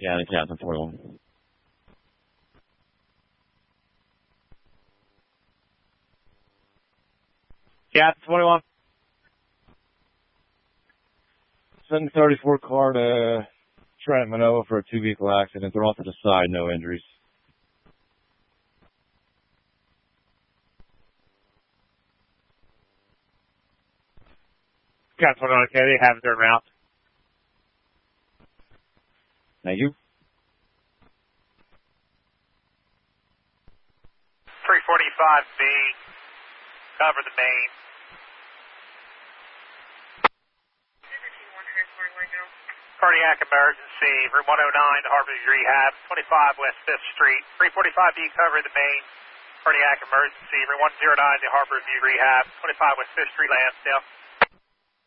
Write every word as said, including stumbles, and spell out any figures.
Yeah, the Captain forty-one. Captain twenty-one. seven thirty-four car to Trent Manova for a two-vehicle accident. They're off to the side, no injuries. Captain twenty-one, okay, they have their mount. Thank you. three forty-five B, cover the main. Cardiac emergency, room one oh nine to Harborview Rehab, twenty-five West fifth Street. three forty-five B, cover the main. Cardiac emergency, room one oh nine to Harborview Rehab, twenty-five West fifth Street, Lansdale.